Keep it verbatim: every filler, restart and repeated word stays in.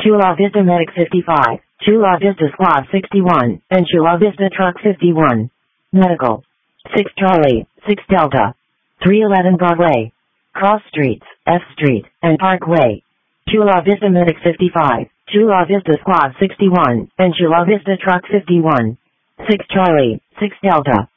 Chula Vista Medic fifty-five, Chula Vista Squad sixty-one, and Chula Vista Truck fifty-one. Medical. six Charlie, six Delta. three eleven Broadway. Cross Streets, F Street, and Parkway. Chula Vista Medic fifty-five, Chula Vista Squad sixty-one, and Chula Vista Truck fifty-one. six Charlie, six Delta.